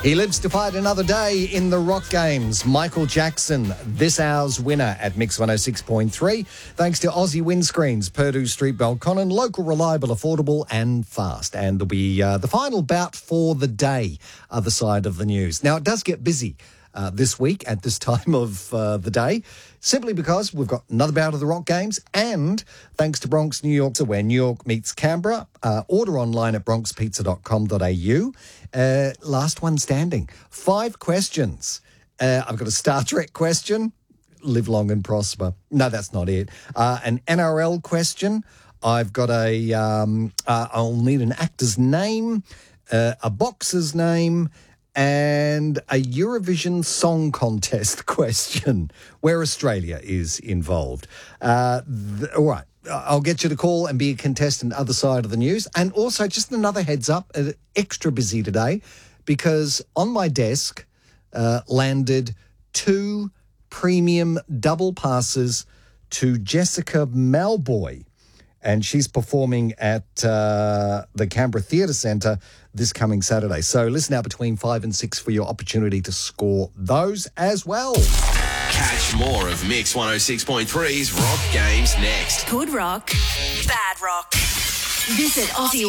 He lives to fight another day in the Rock Games. Michael Jackson, this hour's winner at Mix 106.3. Thanks to Aussie Windscreens, Purdue Street, Belconnen, local, reliable, affordable and fast. And there'll be the final bout for the day, other side of the news. Now, it does get busy this week at this time of the day, simply because we've got another bout of the Rock Games, and thanks to Bronx, New York, so where New York meets Canberra. Order online at bronxpizza.com.au. Last one standing. 5 questions. I've got a Star Trek question. Live long and prosper. No, that's not it. An NRL question. I've got I'll need an actor's name, a boxer's name, and a Eurovision Song Contest question where Australia is involved. All right. I'll get you to call and be a contestant other side of the news. And also, just another heads up, extra busy today, because on my desk landed 2 premium double passes to Jessica Malboy. And she's performing at the Canberra Theatre Centre this coming Saturday. So listen out between 5 and 6 for your opportunity to score those as well. Catch more of Mix 106.3's Rock Games next. Good rock, bad rock. Visit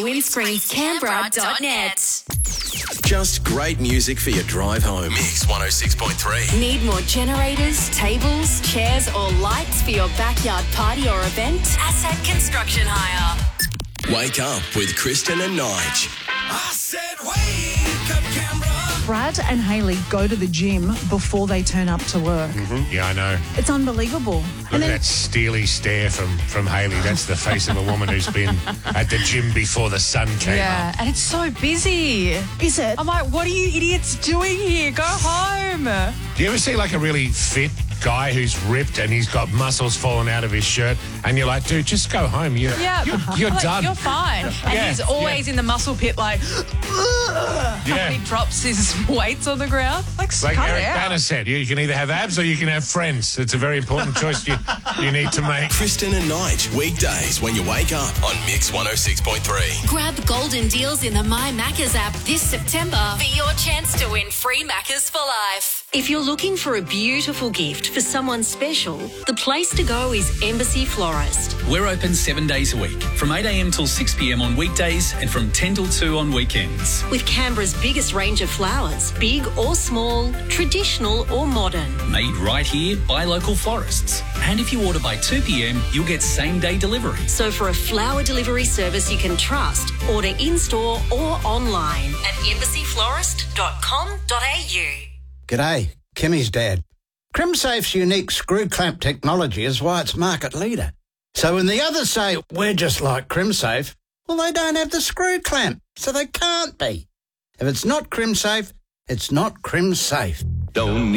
AussieWindscreensCanberra.net. Just great music for your drive home. Mix 106.3. Need more generators, tables, chairs or lights for your backyard party or event? Asset Construction Hire. Wake up with Kristen and Nige. I said wake up, Canberra. Brad and Hayley go to the gym before they turn up to work. Mm-hmm. Yeah, I know. It's unbelievable. Look at that steely stare from Hayley. That's the face of a woman who's been at the gym before the sun came up. And it's so busy. Is it? I'm like, what are you idiots doing here? Go home. Do you ever see like a really fit guy who's ripped and he's got muscles falling out of his shirt and you're like, dude, just go home. You're like, done. You're fine. And he's always in the muscle pit like, and he drops his weights on the ground. Like Eric cut it out. Banner said, you can either have abs or you can have friends. It's a very important choice you need to make. Kristen and Nige, weekdays when you wake up on Mix 106.3. Grab golden deals in the My Maccas app this September for your chance to win free Maccas for life. If you're looking for a beautiful gift for someone special, the place to go is Embassy Florist. We're open 7 days a week, from 8 a.m. till 6 p.m. on weekdays and from 10 till 2 on weekends. With Canberra's biggest range of flowers, big or small, traditional or modern. Made right here by local florists. And if you order by 2 p.m, you'll get same-day delivery. So for a flower delivery service you can trust, order in-store or online at embassyflorist.com.au. G'day, Kimmy's dad. CrimSafe's unique screw clamp technology is why it's market leader. So when the others say we're just like CrimSafe, well, they don't have the screw clamp, so they can't be. If it's not CrimSafe, it's not CrimSafe. Don't